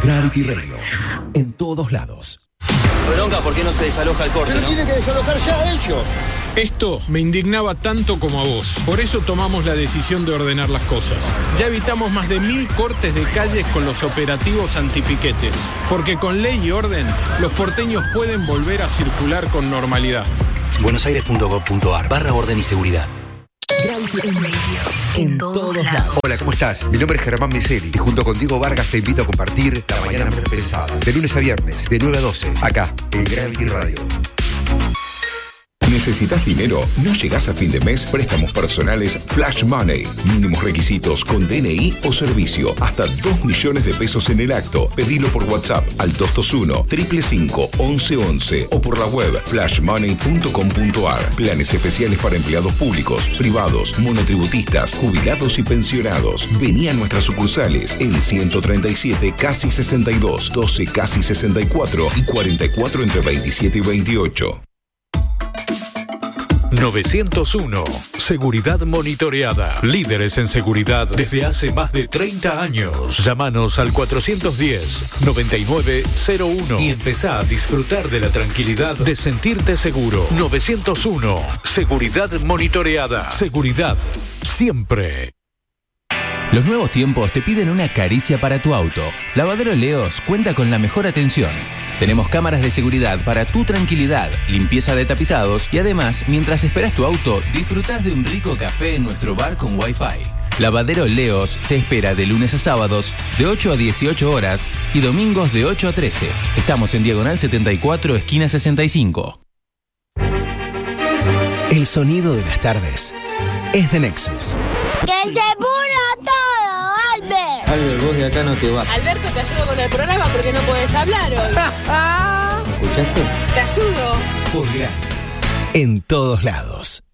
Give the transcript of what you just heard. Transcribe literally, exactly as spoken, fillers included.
Gravity Radio. En todos lados. Bronca, ¿por qué no se desaloja el corte? Pero ¿no? tienen que desalojar ya ellos. Esto me indignaba tanto como a vos. Por eso tomamos la decisión de ordenar las cosas. Ya evitamos más de mil cortes de calles con los operativos antipiquetes. Porque con ley y orden, los porteños pueden volver a circular con normalidad. buenosaires.gov.ar barra orden y seguridad. En todos lados. Hola, ¿cómo estás? Mi nombre es Germán Miseli y junto con Diego Vargas te invito a compartir La Mañana Más Pensada. De lunes a viernes, de nueve a doce, acá, en Gravity Radio. ¿Necesitas dinero? ¿No llegás a fin de mes? Préstamos personales Flash Money. Mínimos requisitos con D N I o servicio. Hasta dos millones de pesos en el acto. Pedilo por WhatsApp al dos dos uno, cinco cinco cinco, once once o por la web flash money punto com punto a r. Planes especiales para empleados públicos, privados, monotributistas, jubilados y pensionados. Vení a nuestras sucursales en ciento treinta y siete, casi sesenta y dos, doce, casi sesenta y cuatro y cuarenta y cuatro entre veintisiete y veintiocho. novecientos uno. Seguridad monitoreada. Líderes en seguridad desde hace más de treinta años. Llámanos al cuatrocientos diez, noventa y nueve cero uno y empezá a disfrutar de la tranquilidad de sentirte seguro. novecientos uno. Seguridad monitoreada. Seguridad siempre. Los nuevos tiempos te piden una caricia para tu auto. Lavadero Leos cuenta con la mejor atención. Tenemos cámaras de seguridad para tu tranquilidad, limpieza de tapizados y además, mientras esperas tu auto, disfrutás de un rico café en nuestro bar con Wi-Fi. Lavadero Leos te espera de lunes a sábados de ocho a dieciocho horas y domingos de ocho a trece. Estamos en Diagonal setenta y cuatro, esquina sesenta y cinco. El sonido de las tardes es de Nexus. ¡Que se pudra todo, Albert! Albert, vos de acá no te vas. Alberto, te ayudo con el programa porque no podés hablar hoy. ¿Me escuchaste? Te ayudo. Por Grande. En todos lados.